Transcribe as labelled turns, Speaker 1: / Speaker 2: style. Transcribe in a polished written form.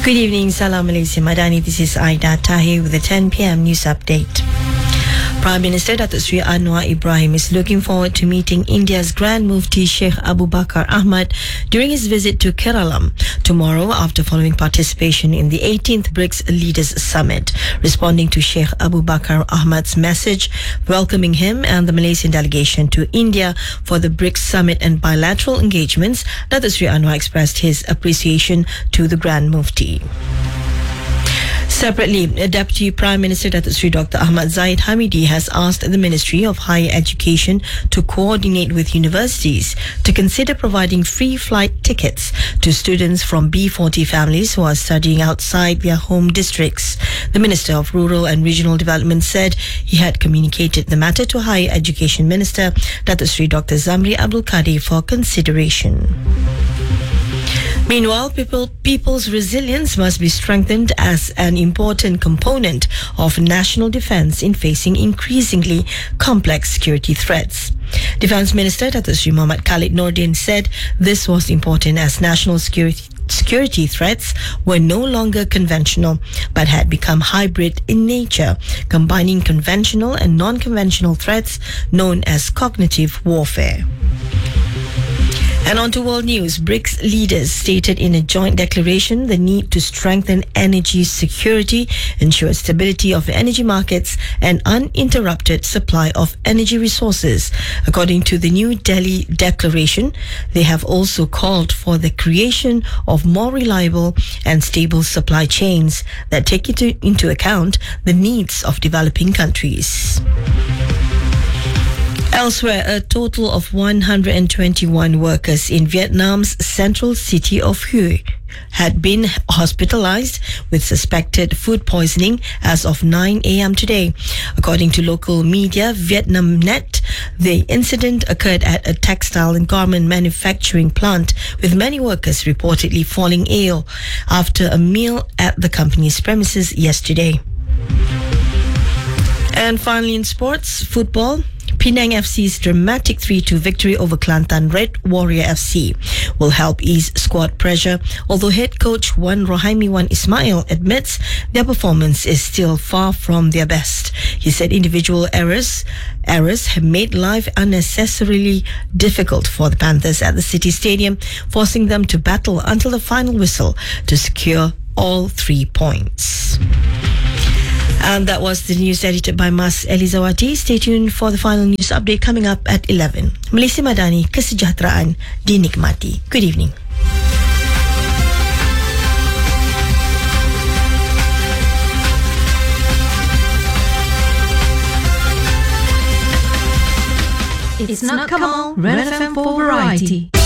Speaker 1: Good evening, Salam Malaysia Madani. This is Aida Tahir with the 10 p.m. news update. Prime Minister Datuk Sri Anwar Ibrahim is looking forward to meeting India's Grand Mufti Sheikh Abu Bakar Ahmad during his visit to Kerala tomorrow after following participation in the 18th BRICS Leaders Summit. Responding to Sheikh Abu Bakar Ahmad's message welcoming him and the Malaysian delegation to India for the BRICS Summit and bilateral engagements, Datuk Sri Anwar expressed his appreciation to the Grand Mufti. Separately, Deputy Prime Minister Datuk Sri Dr. Ahmad Zahid Hamidi has asked the Ministry of Higher Education to coordinate with universities to consider providing free flight tickets to students from B40 families who are studying outside their home districts. The Minister of Rural and Regional Development said he had communicated the matter to Higher Education Minister Datuk Sri Dr. Zamri Abdul Kadir for consideration. Meanwhile, people's resilience must be strengthened as an important component of national defence in facing increasingly complex security threats. Defence Minister Datuk Sri Muhammad Khalid Nordin said this was important as national security threats were no longer conventional but had become hybrid in nature, combining conventional and non-conventional threats known as cognitive warfare. And on to world news, BRICS leaders stated in a joint declaration the need to strengthen energy security, ensure stability of energy markets and uninterrupted supply of energy resources. According to the New Delhi Declaration, they have also called for the creation of more reliable and stable supply chains that take into account the needs of developing countries. Elsewhere, a total of 121 workers in Vietnam's central city of Hue had been hospitalized with suspected food poisoning as of 9 a.m. today. According to local media, VietnamNet, the incident occurred at a textile and garment manufacturing plant, with many workers reportedly falling ill after a meal at the company's premises yesterday. And finally in sports, football, Penang FC's dramatic 3-2 victory over Kelantan Red Warrior FC will help ease squad pressure, although head coach Wan Rohaimi Wan Ismail admits their performance is still far from their best. He said individual errors have made life unnecessarily difficult for the Panthers at the City Stadium, forcing them to battle until the final whistle to secure all 3 points. And that was the news edited by Mas Elizawati. Stay tuned for the final news update coming up at 11. Malaysia Madani, kesejahteraan dinikmati. Good evening.
Speaker 2: It's not Kamal, Red FM for variety.